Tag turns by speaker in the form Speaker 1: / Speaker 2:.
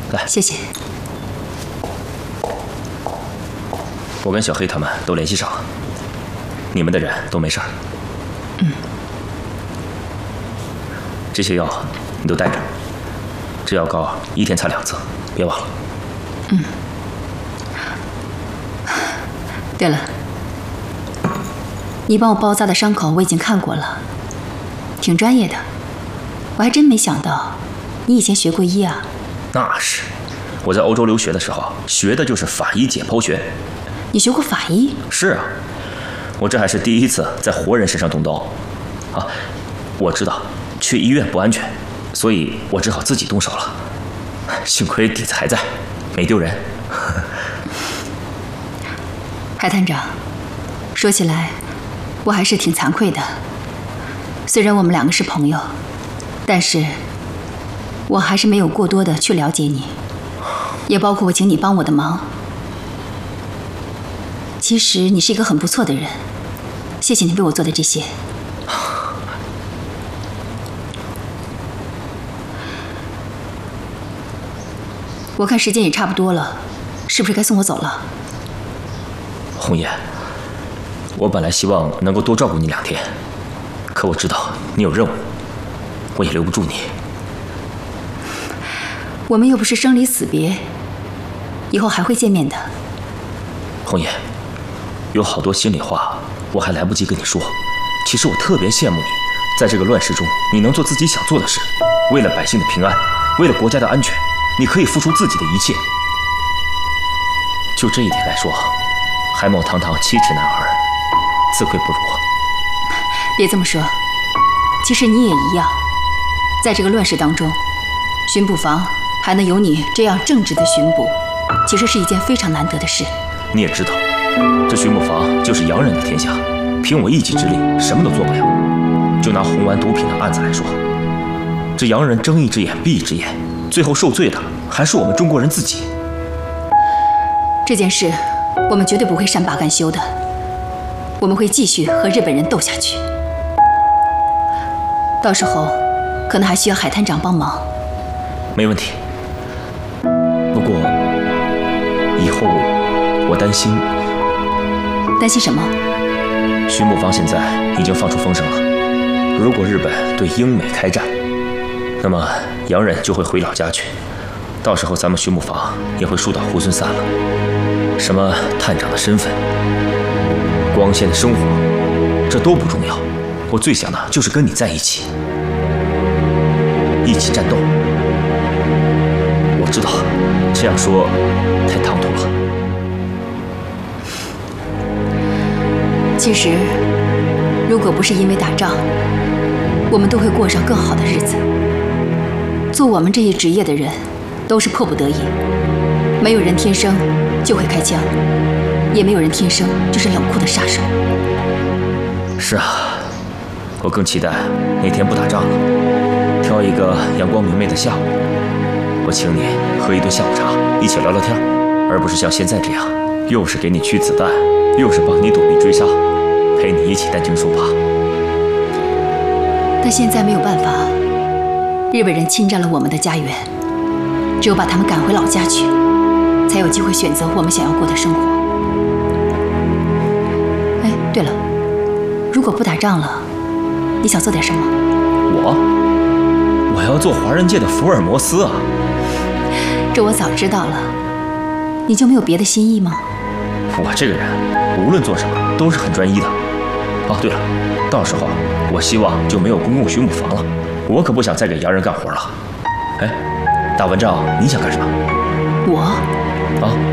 Speaker 1: 来，
Speaker 2: 谢谢。
Speaker 1: 我跟小黑他们都联系上了，你们的人都没事儿。这些药你都带着，这药膏1天擦2次，别忘了。
Speaker 2: 对了，你帮我包扎的伤口我已经看过了，挺专业的。我还真没想到，你以前学过医啊？
Speaker 1: 那是，我在欧洲留学的时候学的就是法医解剖学。
Speaker 2: 你学过法医？
Speaker 1: 是啊，我这还是第1次在活人身上动刀。啊，我知道去医院不安全，所以我只好自己动手了。幸亏底子还在，没丢人。
Speaker 2: 海探长，说起来，我还是挺惭愧的。虽然我们2个是朋友，但是我还是没有过多的去了解你，也包括我请你帮我的忙。其实你是一个很不错的人，谢谢你为我做的这些。我看时间也差不多了，是不是该送我走了？
Speaker 1: 红叶，我本来希望能够多照顾你2天，可我知道你有任务，我也留不住你。
Speaker 2: 我们又不是生离死别，以后还会见面的。
Speaker 1: 红叶，有好多心里话我还来不及跟你说。其实我特别羡慕你，在这个乱世中，你能做自己想做的事，为了百姓的平安，为了国家的安全，你可以付出自己的一切。就这一点来说，海某堂堂7尺男儿，自愧不如。
Speaker 2: 别这么说，其实你也一样，在这个乱世当中，巡捕房还能有你这样正直的巡捕，其实是一件非常难得的事。
Speaker 1: 你也知道，这巡捕房就是洋人的天下，凭我一己之力什么都做不了。就拿红丸毒品的案子来说，这洋人睁一只眼闭一只眼，最后受罪的还是我们中国人自己。
Speaker 2: 这件事我们绝对不会善罢甘休的，我们会继续和日本人斗下去。到时候可能还需要海探长帮忙。
Speaker 1: 没问题。不过以后我担心。
Speaker 2: 担心什么？
Speaker 1: 巡捕房现在已经放出风声了，如果日本对英美开战，那么洋人就会回老家去，到时候咱们巡捕房也会树倒猢狲散了。什么探长的身份、光鲜的生活，这都不重要。我最想的就是跟你在一起，一起战斗。我知道这样说太唐突了。
Speaker 2: 其实，如果不是因为打仗，我们都会过上更好的日子。做我们这一职业的人，都是迫不得已。没有人天生就会开枪，也没有人天生就是冷酷的杀手。
Speaker 1: 是啊，我更期待那天不打仗了，挑一个阳光明媚的下午，我请你喝一顿下午茶，一起聊聊天，而不是像现在这样，又是给你驱子弹，又是帮你躲避追杀，陪你一起担惊受怕。
Speaker 2: 但现在没有办法，日本人侵占了我们的家园，只有把他们赶回老家去，才有机会选择我们想要过的生活。哎，对了，如果不打仗了，你想做点什么？
Speaker 1: 我要做华人界的福尔摩斯啊！
Speaker 2: 这我早知道了，你就没有别的心意吗？
Speaker 1: 我这个人无论做什么都是很专一的。哦，对了，到时候我希望就没有公共巡捕房了，我可不想再给洋人干活了。哎，打完仗你想干什么？
Speaker 2: 我？
Speaker 1: 啊？